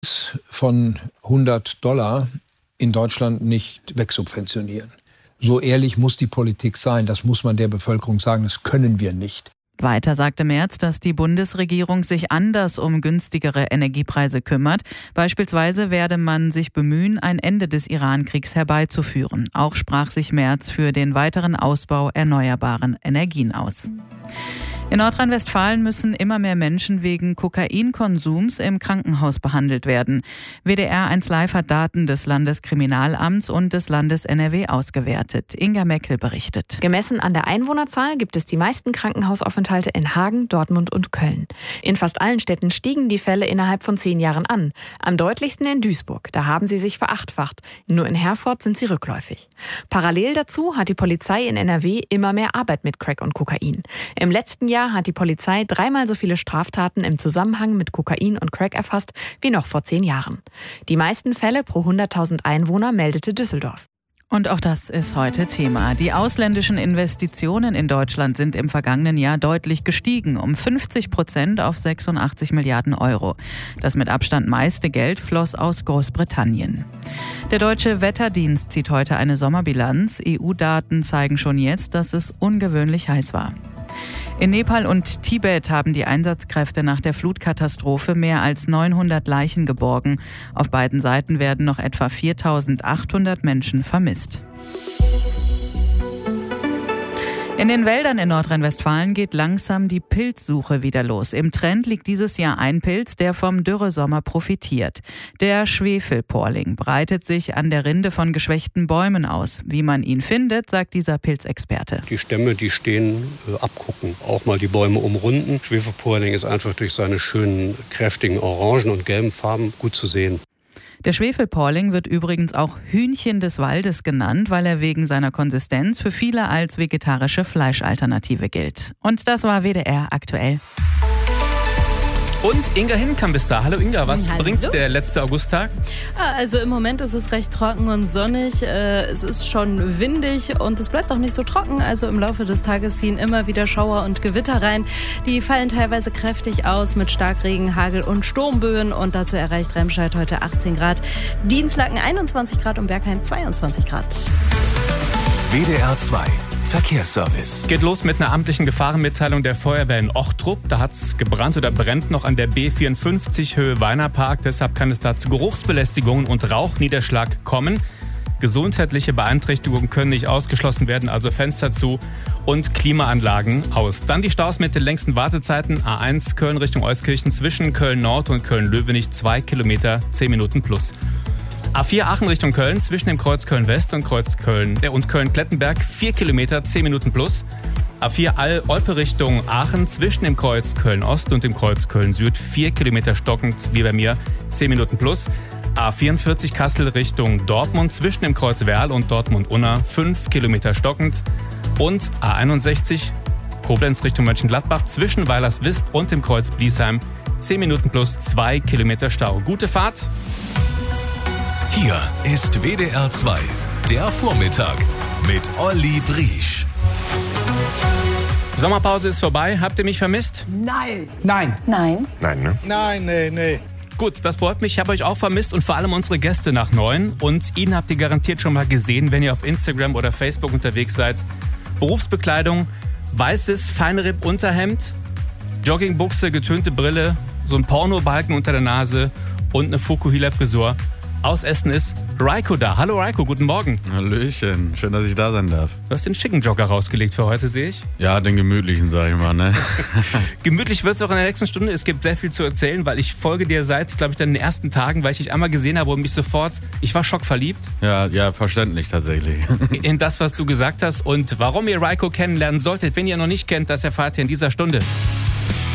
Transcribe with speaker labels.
Speaker 1: von $100 in Deutschland nicht wegsubventionieren. So ehrlich muss die Politik sein, das muss man der Bevölkerung sagen, das können wir nicht.
Speaker 2: Weiter sagte Merz, dass die Bundesregierung sich anders um günstigere Energiepreise kümmert. Beispielsweise werde man sich bemühen, ein Ende des Iran-Kriegs herbeizuführen. Auch sprach sich Merz für den weiteren Ausbau erneuerbaren Energien aus. In Nordrhein-Westfalen müssen immer mehr Menschen wegen Kokainkonsums im Krankenhaus behandelt werden. WDR 1 Live hat Daten des Landeskriminalamts und des Landes NRW ausgewertet. Inga Meckel berichtet.
Speaker 3: Gemessen an der Einwohnerzahl gibt es die meisten Krankenhausaufenthalte in Hagen, Dortmund und Köln. In fast allen Städten stiegen die Fälle innerhalb von 10 Jahren an. Am deutlichsten in Duisburg, da haben sie sich verachtfacht. Nur in Herford sind sie rückläufig. Parallel dazu hat die Polizei in NRW immer mehr Arbeit mit Crack und Kokain. Im letzten Jahr hat die Polizei 3-mal so viele Straftaten im Zusammenhang mit Kokain und Crack erfasst wie noch vor 10 Jahren. Die meisten Fälle pro 100.000 Einwohner meldete Düsseldorf.
Speaker 2: Und auch das ist heute Thema. Die ausländischen Investitionen in Deutschland sind im vergangenen Jahr deutlich gestiegen, um 50% auf 86 Milliarden Euro. Das mit Abstand meiste Geld floss aus Großbritannien. Der Deutsche Wetterdienst zieht heute eine Sommerbilanz. EU-Daten zeigen schon jetzt, dass es ungewöhnlich heiß war. In Nepal und Tibet haben die Einsatzkräfte nach der Flutkatastrophe mehr als 900 Leichen geborgen. Auf beiden Seiten werden noch etwa 4.800 Menschen vermisst. In den Wäldern in Nordrhein-Westfalen geht langsam die Pilzsuche wieder los. Im Trend liegt dieses Jahr ein Pilz, der vom Dürresommer profitiert. Der Schwefelporling breitet sich an der Rinde von geschwächten Bäumen aus. Wie man ihn findet, sagt dieser Pilzexperte.
Speaker 4: Die Stämme, die stehen, abgucken, auch mal die Bäume umrunden. Schwefelporling ist einfach durch seine schönen, kräftigen orangen und gelben Farben gut zu sehen.
Speaker 2: Der Schwefelporling wird übrigens auch Hühnchen des Waldes genannt, weil er wegen seiner Konsistenz für viele als vegetarische Fleischalternative gilt. Und das war WDR aktuell.
Speaker 5: Und Inga Hinkamp ist da. Hallo Inga, was bringt der letzte Augusttag?
Speaker 6: Also im Moment ist es recht trocken und sonnig. Es ist schon windig und es bleibt auch nicht so trocken. Also im Laufe des Tages ziehen immer wieder Schauer und Gewitter rein. Die fallen teilweise kräftig aus mit Starkregen, Hagel und Sturmböen. Und dazu erreicht Remscheid heute 18 Grad. Dienstlaken 21 Grad und Bergheim 22 Grad.
Speaker 7: WDR 2 Verkehrsservice.
Speaker 5: Geht los mit einer amtlichen Gefahrenmitteilung der Feuerwehr in Ochtrup. Da hat es gebrannt oder brennt noch an der B54 Höhe Weinerpark. Deshalb kann es da zu Geruchsbelästigungen und Rauchniederschlag kommen. Gesundheitliche Beeinträchtigungen können nicht ausgeschlossen werden, also Fenster zu und Klimaanlagen aus. Dann die Staus mit den längsten Wartezeiten. A1 Köln Richtung Euskirchen zwischen Köln-Nord und Köln-Löwenich 2 Kilometer, 10 Minuten plus. A4 Aachen Richtung Köln zwischen dem Kreuz Köln-West und Kreuz Köln und Köln-Klettenberg 4 Kilometer, 10 Minuten plus. A4 All-Olpe Richtung Aachen zwischen dem Kreuz Köln-Ost und dem Kreuz Köln-Süd 4 Kilometer stockend, wie bei mir, 10 Minuten plus. A44 Kassel Richtung Dortmund zwischen dem Kreuz Werl und Dortmund-Unna 5 Kilometer stockend. Und A61 Koblenz Richtung Mönchengladbach zwischen Weilerswist und dem Kreuz Bliesheim 10 Minuten plus 2 Kilometer Stau. Gute Fahrt!
Speaker 7: Hier ist WDR 2, der Vormittag mit Olli Briesch.
Speaker 5: Sommerpause ist vorbei. Habt ihr mich vermisst?
Speaker 8: Nein.
Speaker 9: Nein.
Speaker 8: Nein.
Speaker 9: Nein, ne?
Speaker 1: Nein, nee.
Speaker 5: Gut, das freut mich. Ich habe euch auch vermisst und vor allem unsere Gäste nach 9. Und ihn habt ihr garantiert schon mal gesehen, wenn ihr auf Instagram oder Facebook unterwegs seid. Berufsbekleidung, weißes Feinripp-Unterhemd, Joggingbuchse, getönte Brille, so ein Pornobalken unter der Nase und eine Fukuhila-Frisur. Aus Essen ist Raiko da. Hallo Raiko, guten Morgen.
Speaker 10: Hallöchen, schön, dass ich da sein darf.
Speaker 5: Du hast den schicken Jogger rausgelegt für heute, sehe ich.
Speaker 10: Ja, den gemütlichen, sag ich mal, ne?
Speaker 5: Gemütlich wird es auch in der nächsten Stunde. Es gibt sehr viel zu erzählen, weil ich folge dir seit, glaube ich, den ersten Tagen, weil ich dich einmal gesehen habe und mich sofort, ich war schockverliebt.
Speaker 10: Ja, verständlich tatsächlich.
Speaker 5: In das, was du gesagt hast und warum ihr Raiko kennenlernen solltet, wenn ihr noch nicht kennt, das erfahrt ihr in dieser Stunde.